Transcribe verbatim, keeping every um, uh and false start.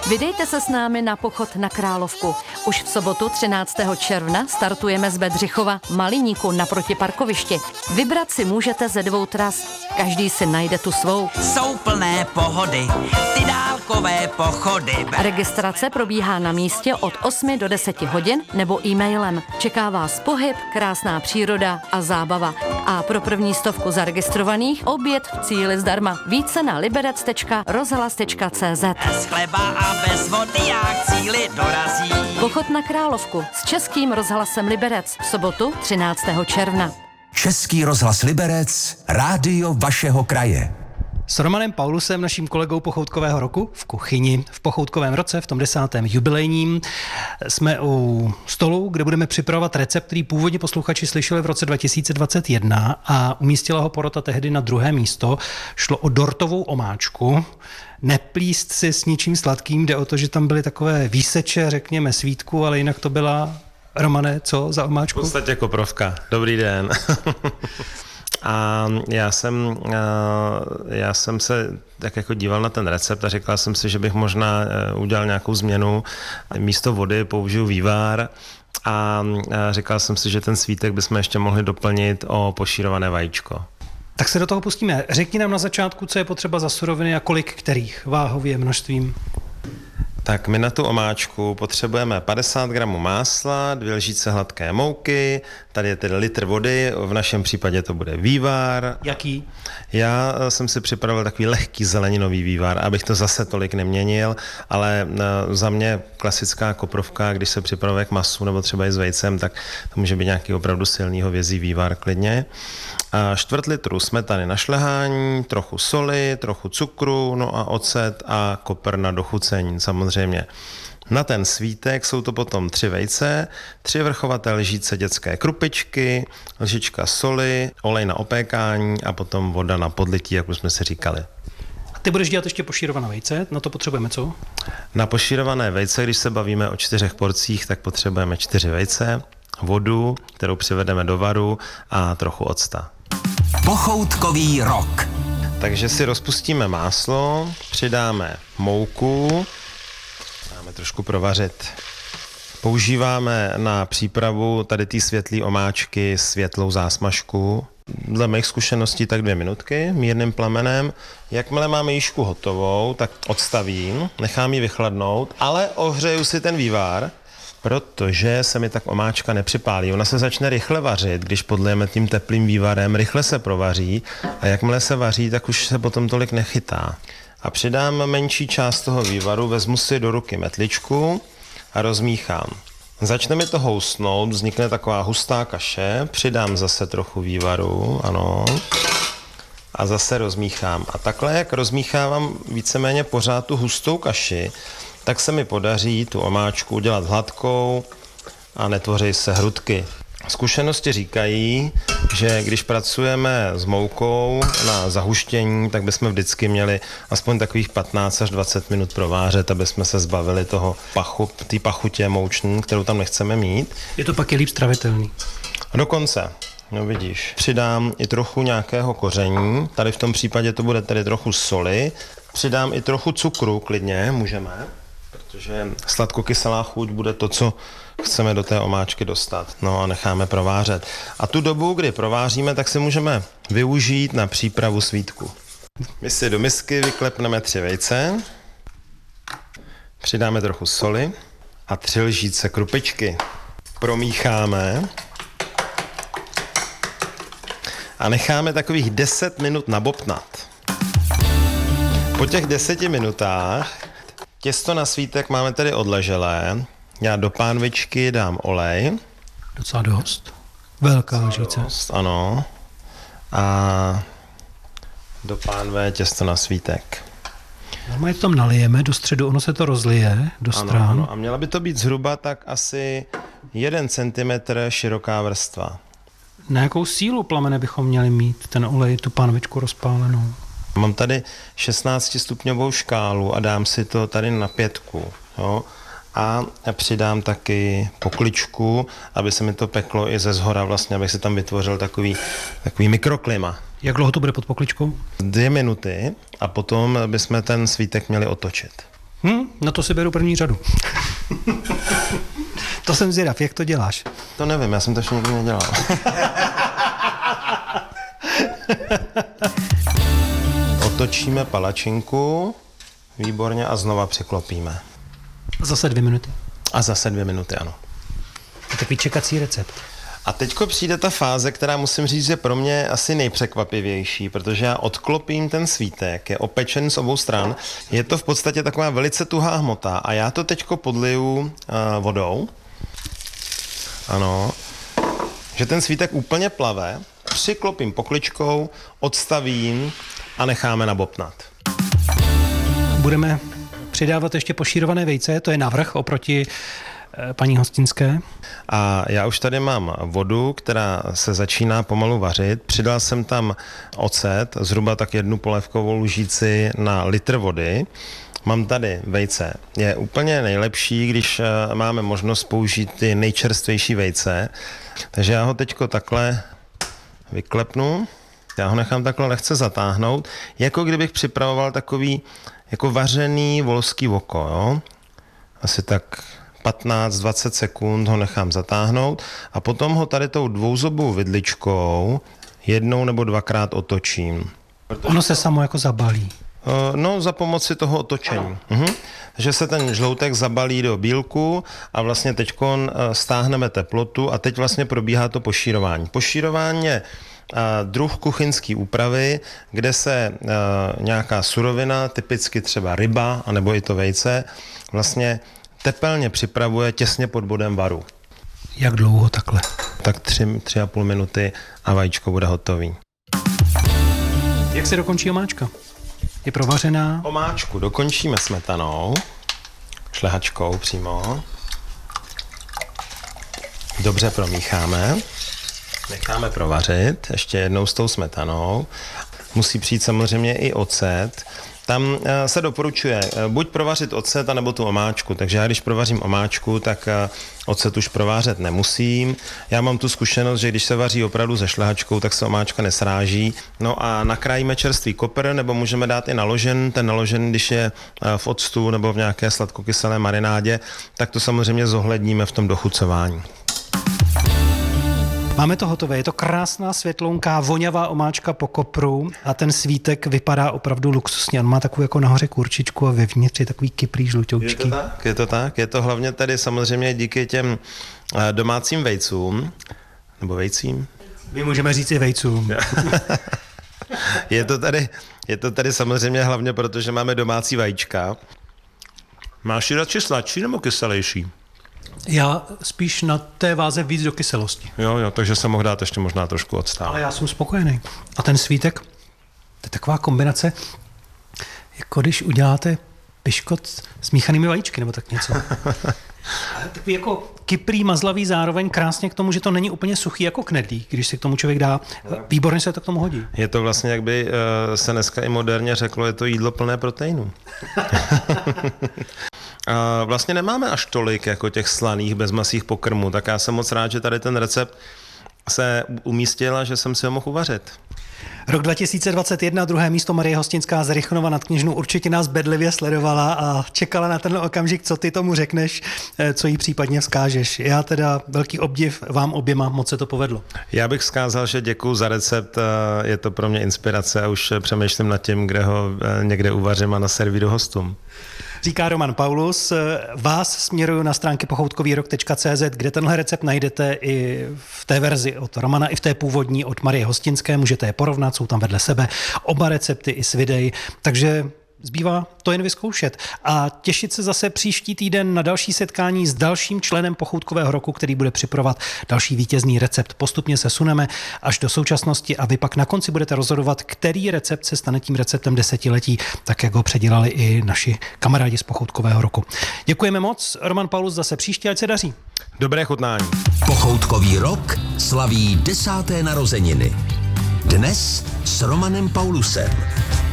Vydejte se s námi na pochod na Královku. Už v sobotu třináctého června startujeme z Bedřichova Maliníku naproti parkovišti. Vybrat si můžete ze dvou tras. Každý si najde tu svou. Jsou plné pohody, ty dálkové pochody. Registrace probíhá na místě od osmi do deseti hodin nebo e-mailem. Čeká vás pohyb, krásná příroda a zábava. A pro první stovku zaregistrovaných oběd v cíli zdarma. Více na liberec tečka rozhlas tečka cé zet. Bez chleba a bez vody jak cíli dorazí. Pochod na Královku s Českým rozhlasem Liberec v sobotu třináctého června. Český rozhlas Liberec, rádio vašeho kraje. S Romanem Paulusem, naším kolegou Pochoutkového roku v kuchyni v Pochoutkovém roce, v tom desátém jubilejním, jsme u stolu, kde budeme připravovat recept, který původně posluchači slyšeli v roce dva tisíce dvacet jedna a umístila ho porota tehdy na druhé místo. Šlo o dortovou omáčku. Neplíst si s ničím sladkým, jde o to, že tam byly takové výseče, řekněme, svítku, ale jinak to byla, Romane, co za omáčku? V podstatě koprovka. Dobrý den. A já jsem, já jsem se tak jako díval na ten recept a říkal jsem si, že bych možná udělal nějakou změnu. Místo vody použiju vývar a říkal jsem si, že ten svítek bychom ještě mohli doplnit o pošírované vajíčko. Tak se do toho pustíme. Řekni nám na začátku, co je potřeba za suroviny a kolik kterých váhově množstvím. Tak my na tu omáčku potřebujeme padesát gramů másla, dvě lžíce hladké mouky, tady je tedy litr vody, v našem případě to bude vývar. Jaký? Já jsem si připravil takový lehký zeleninový vývar, abych to zase tolik neměnil, ale za mě klasická koprovka, když se připravuje k masu nebo třeba i s vejcem, tak to může být nějaký opravdu silný hovězí vývar klidně. A čtvrt litru smetany na šlehání, trochu soli, trochu cukru, no a ocet a kopr na dochucení samozřejmě. Na ten svítek jsou to potom tři vejce, tři vrchovaté lžíce dětské krupičky, lžička soli, olej na opékání a potom voda na podlití, jak už jsme si říkali. A ty budeš dělat ještě pošírované vejce, na to potřebujeme co? Na pošírované vejce, když se bavíme o čtyřech porcích, tak potřebujeme čtyři vejce, vodu, kterou přivedeme do varu a trochu octa. Pochoutkový rok. Takže si rozpustíme máslo, přidáme mouku, dáme trošku provařit. Používáme na přípravu tady té světlé omáčky světlou zásmažku. Dle mých zkušeností tak dvě minutky mírným plamenem. Jakmile máme jížku hotovou, tak odstavím, nechám ji vychladnout, ale ohřeju si ten vývar, protože se mi tak omáčka nepřipálí. Ona se začne rychle vařit, když podlijeme tím teplým vývarem, rychle se provaří a jakmile se vaří, tak už se potom tolik nechytá. A přidám menší část toho vývaru, vezmu si do ruky metličku a rozmíchám. Začne mi to housnout, vznikne taková hustá kaše, přidám zase trochu vývaru, ano, a zase rozmíchám. A takhle, jak rozmíchávám víceméně pořád tu hustou kaši, tak se mi podaří tu omáčku udělat hladkou a netvoří se hrudky. Zkušenosti říkají, že když pracujeme s moukou na zahuštění, tak bychom vždycky měli aspoň takových patnáct až dvacet minut provářet, aby jsme se zbavili toho pachu, té pachutě mouční, kterou tam nechceme mít. Je to pak i líp stravitelný. Dokonce. No vidíš. Přidám i trochu nějakého koření, tady v tom případě to bude tedy trochu soli, přidám i trochu cukru, klidně, můžeme, protože sladkokyselá chuť bude to, co chceme do té omáčky dostat. No a necháme provářet. A tu dobu, kdy prováříme, tak si můžeme využít na přípravu svítku. My si do misky vyklepneme tři vejce, přidáme trochu soli a tři lžíce krupičky. Promícháme a necháme takových deset minut nabobtnat. Po těch deseti minutách těsto na svítek máme tedy odleželé. Já do pánvičky dám olej. Docela dost. Velká lžice. Ano. A do pánve těsto na svítek. Normálně to tam nalijeme do středu, ono se to rozlije do Ano, stran. ano. A měla by to být zhruba tak asi jeden centimetr široká vrstva. Na jakou sílu plamene bychom měli mít ten olej, tu pánvičku rozpálenou? Mám tady šestnáctistupňovou škálu a dám si to tady na pětku. Jo? A přidám taky pokličku, aby se mi to peklo i ze zhora vlastně, abych si tam vytvořil takový, takový mikroklima. Jak dlouho to bude pod pokličkou? Dvě minuty a potom bychom ten svítek měli otočit. Hm, no to si beru první řadu. To jsem zvědav, jak to děláš? To nevím, já jsem to ještě nikdy nedělal. Otočíme palačinku, výborně, a znova přiklopíme. Zase dvě minuty. A zase dvě minuty, ano. To takový čekací recept. A teďko přijde ta fáze, která musím říct, je pro mě asi nejpřekvapivější, protože já odklopím ten svítek, je opečen z obou stran, je to v podstatě taková velice tuhá hmota a já to teďko podliju uh, vodou. Ano. Že ten svítek úplně plave, přiklopím pokličkou, odstavím a necháme nabobtnat. Budeme přidávat ještě pošírované vejce, to je navrch oproti e, paní Hostinské. A já už tady mám vodu, která se začíná pomalu vařit. Přidal jsem tam ocet, zhruba tak jednu polévkovou lžíci na litr vody. Mám tady vejce. Je úplně nejlepší, když máme možnost použít ty nejčerstvější vejce. Takže já ho teďko takhle vyklepnu. Já ho nechám takhle lehce zatáhnout, jako kdybych připravoval takový jako vařený volský voko. Jo? Asi tak patnáct dvacet sekund ho nechám zatáhnout a potom ho tady tou dvouzobou vidličkou jednou nebo dvakrát otočím. Ono se samo jako zabalí. No, za pomoci toho otočení. Mhm. Takže se ten žloutek zabalí do bílku a vlastně teďkon stáhneme teplotu a teď vlastně probíhá to pošírování. Pošírování je druh kuchyňské úpravy, kde se nějaká surovina, typicky třeba ryba, anebo i to vejce, vlastně tepelně připravuje těsně pod bodem varu. Jak dlouho takhle? Tak tři, tři a půl minuty a vajíčko bude hotový. Jak se dokončí omáčka? Je provařená? Omáčku dokončíme smetanou, šlehačkou přímo. Dobře promícháme. Necháme provařit ještě jednou s tou smetanou. Musí přijít samozřejmě i ocet. Tam se doporučuje buď provařit ocet, anebo tu omáčku. Takže já když provařím omáčku, tak ocet už provářet nemusím. Já mám tu zkušenost, že když se vaří opravdu se šlehačkou, tak se omáčka nesráží. No a nakrájíme čerstvý kopr, nebo můžeme dát i naložen. Ten naložen, když je v octu nebo v nějaké sladkokyselé marinádě, tak to samozřejmě zohledníme v tom dochucování. Máme to hotové, je to krásná světlounká, voňavá omáčka po kopru a ten svítek vypadá opravdu luxusně. On má takovou jako nahoře kurčičku a vevnitř je takový kyprý žlutoučky. Je to tak, je to tak. Je to hlavně tady samozřejmě díky těm domácím vejcům, nebo vejcím. My můžeme říct i vejcům. je, to tady, je to tady samozřejmě hlavně proto, že máme domácí vajíčka. Máš ji radši sladší nebo kyselější? Já spíš na té váze víc do kyselosti. Jo, jo, takže se mohl dát ještě možná trošku odstávat. Ale já jsem spokojený. A ten svítek, to je taková kombinace, jako když uděláte piškot s míchanými vajíčky, nebo tak něco. Takový jako kyprý, mazlavý, zároveň krásně k tomu, že to není úplně suchý jako knedlík, když si k tomu člověk dá. Výborně se to k tomu hodí. Je to vlastně, jak by se dneska i moderně řeklo, je to jídlo plné proteinů. A vlastně nemáme až tolik jako těch slaných, bezmasých pokrmů, tak já jsem moc rád, že tady ten recept se umístil a že jsem si ho mohl uvařit. Rok dva tisíce dvacet jedna, druhé místo Marie Hostinská z Rychnova nad Kněžnou určitě nás bedlivě sledovala a čekala na ten okamžik, co ty tomu řekneš, co jí případně vzkážeš. Já teda velký obdiv vám oběma, moc se to povedlo. Já bych vzkázal, že děkuju za recept, je to pro mě inspirace a už přemýšlím nad tím, kde ho někde uvařím a naservíru hostům. Říká Roman Paulus. Vás směruju na stránky pochoutkovýrok tečka cé zet, kde tenhle recept najdete i v té verzi od Romana, i v té původní od Marie Hostinské. Můžete je porovnat, jsou tam vedle sebe oba recepty i s videí. Takže zbývá to jen vyzkoušet a těšit se zase příští týden na další setkání s dalším členem Pochoutkového roku, který bude připravovat další vítězný recept. Postupně se suneme až do současnosti a vy pak na konci budete rozhodovat, který recept se stane tím receptem desetiletí, tak jak ho předělali i naši kamarádi z Pochoutkového roku. Děkujeme moc. Roman Paulus zase příště, ať se daří. Dobré chutnání. Pochoutkový rok slaví desáté narozeniny. Dnes s Romanem Paulusem.